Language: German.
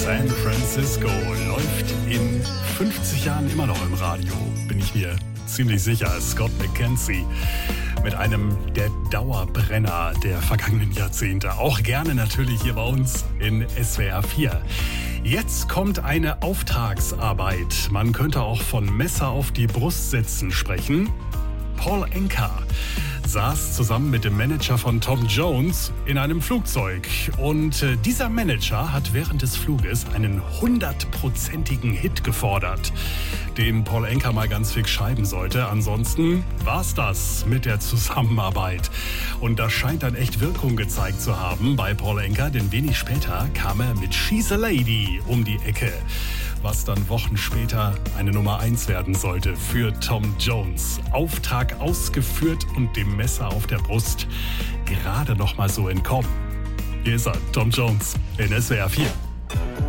San Francisco läuft in 50 Jahren immer noch im Radio, bin ich mir ziemlich sicher. Scott McKenzie mit einem der Dauerbrenner der vergangenen Jahrzehnte. Auch gerne natürlich hier bei uns in SWR 4. Jetzt kommt eine Auftragsarbeit. Man könnte auch von Messer auf die Brust setzen sprechen. Paul Anka saß zusammen mit dem Manager von Tom Jones in einem Flugzeug. Und dieser Manager hat während des Fluges einen 100%igen Hit gefordert, den Paul Anka mal ganz fix schreiben sollte. Ansonsten war's das mit der Zusammenarbeit. Und das scheint dann echt Wirkung gezeigt zu haben bei Paul Anka, denn wenig später kam er mit She's a Lady um die Ecke, was dann Wochen später eine Nummer 1 werden sollte für Tom Jones. Auftrag ausgeführt und dem Messer auf der Brust gerade noch mal so entkommen. Hier ist er, Tom Jones in SWR 4.